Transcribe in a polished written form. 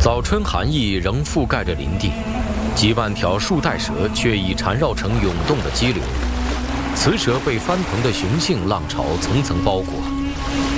早春寒意仍覆盖着林地，几万条树袋蛇却已缠绕成涌动的激流。雌蛇被翻腾的雄性浪潮层层包裹，